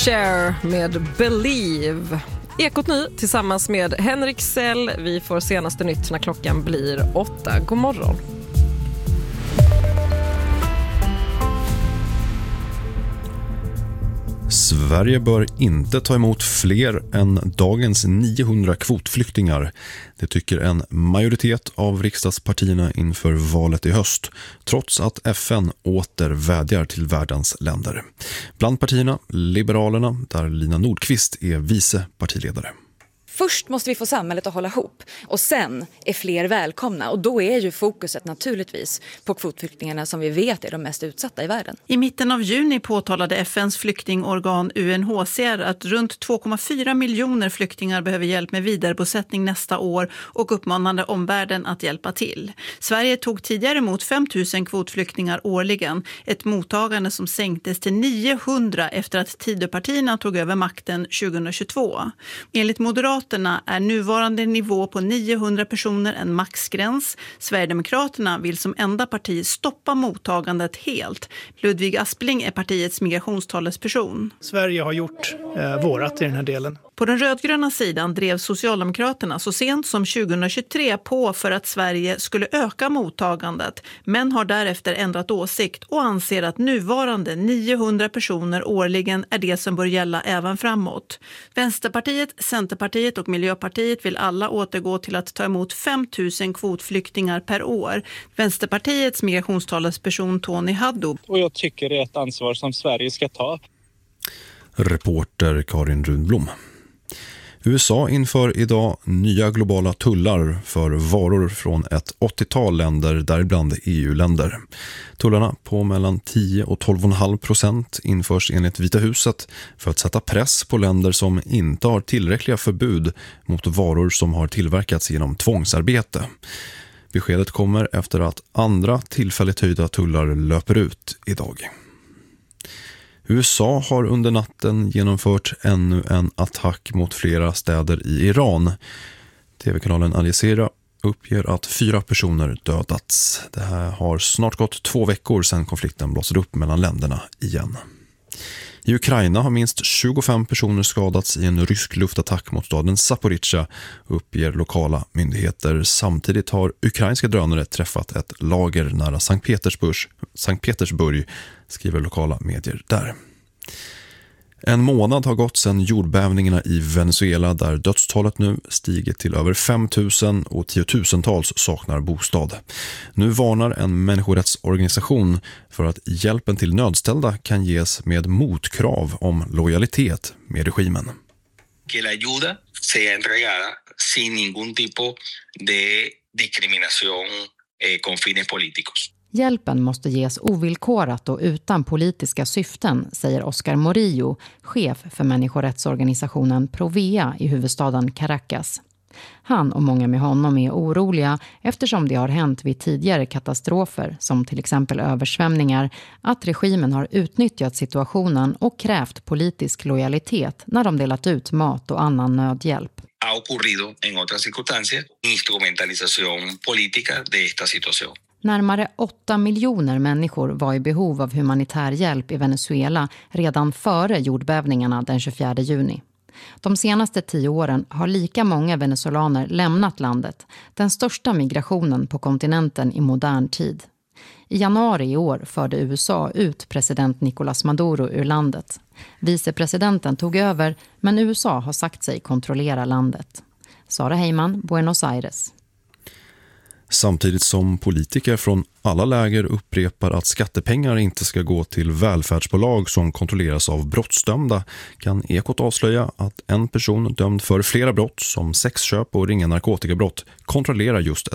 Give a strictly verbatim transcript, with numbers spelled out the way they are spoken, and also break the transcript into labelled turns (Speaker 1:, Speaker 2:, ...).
Speaker 1: Cher med Believe. Ekot nu tillsammans med Henrik Sell. Vi får senaste nytt när klockan blir åtta. God morgon.
Speaker 2: Sverige bör inte ta emot fler än dagens niohundra kvotflyktingar. Det tycker en majoritet av riksdagspartierna inför valet i höst, trots att F N åter vädjar till världens länder. Bland partierna, Liberalerna, där Lina Nordqvist är vice partiledare.
Speaker 3: Först måste vi få samhället att hålla ihop och sen är fler välkomna. Och då är ju fokuset naturligtvis på kvotflyktingarna som vi vet är de mest utsatta i världen.
Speaker 4: I mitten av juni påtalade F N:s flyktingorgan U N H C R att runt två komma fyra miljoner flyktingar behöver hjälp med vidarebosättning nästa år och uppmanade omvärlden att hjälpa till. Sverige tog tidigare emot fem tusen kvotflyktingar årligen, ett mottagande som sänktes till niohundra efter att Tidöpartierna tog över makten tjugohundratjugotvå. Enligt Moderaterna är nuvarande nivå på niohundra personer en maxgräns. Sverigedemokraterna vill som enda parti stoppa mottagandet helt. Ludvig Aspling är partiets migrationstalesperson.
Speaker 5: Sverige har gjort eh, vårat i den här delen.
Speaker 4: På den rödgröna sidan drev Socialdemokraterna så sent som tjugohundratjugotre på för att Sverige skulle öka mottagandet, men har därefter ändrat åsikt och anser att nuvarande niohundra personer årligen är det som bör gälla även framåt. Vänsterpartiet, Centerpartiet och Miljöpartiet vill alla återgå till att ta emot fem tusen kvotflyktingar per år. Vänsterpartiets migrationstalesperson Tony Haddo.
Speaker 6: Och jag tycker det är ett ansvar som Sverige ska ta.
Speaker 2: Reporter Karin Rundblom. U S A inför idag nya globala tullar för varor från ett åttiotal länder, däribland E U-länder. Tullarna på mellan tio och tolv komma fem procent införs enligt Vita huset för att sätta press på länder som inte har tillräckliga förbud mot varor som har tillverkats genom tvångsarbete. Beskedet kommer efter att andra tillfälligt höjda tullar löper ut idag. U S A har under natten genomfört ännu en attack mot flera städer i Iran. T V-kanalen Al Jazeera uppger att fyra personer dödats. Det här har snart gått två veckor sedan konflikten blossade upp mellan länderna igen. I Ukraina har minst tjugofem personer skadats i en rysk luftattack mot staden Zaporizjzja, uppger lokala myndigheter. Samtidigt har ukrainska drönare träffat ett lager nära Sankt Petersburg, Sankt Petersburg, skriver lokala medier där. En månad har gått sedan jordbävningarna i Venezuela, där dödstalet nu stiger till över fem tusen och tiotusentals saknar bostad. Nu varnar en människorättsorganisation för att hjälpen till nödställda kan ges med motkrav om lojalitet med regimen.
Speaker 7: Que la ayuda sea entregada sin ningún tipo de discriminación eh, con fines políticos.
Speaker 8: Hjälpen måste ges ovillkorat och utan politiska syften, säger Oscar Morillo, chef för människorättsorganisationen Provea i huvudstaden Caracas. Han och många med honom är oroliga eftersom det har hänt vid tidigare katastrofer, som till exempel översvämningar, att regimen har utnyttjat situationen och krävt politisk lojalitet när de delat ut mat och annan nödhjälp.
Speaker 7: Ha ocurrido en otras circunstancias instrumentalización política de esta situación.
Speaker 8: Närmare åtta miljoner människor var i behov av humanitär hjälp i Venezuela redan före jordbävningarna den tjugofjärde juni. De senaste tio åren har lika många venezolaner lämnat landet, den största migrationen på kontinenten i modern tid. I januari i år förde U S A ut president Nicolás Maduro ur landet. Vicepresidenten tog över, men U S A har sagt sig kontrollera landet. Sara Heyman, Buenos Aires.
Speaker 2: Samtidigt som politiker från alla läger upprepar att skattepengar inte ska gå till välfärdsbolag som kontrolleras av brottsdömda, kan Ekot avslöja att en person dömd för flera brott som sexköp och ringa narkotikabrott kontrollerar just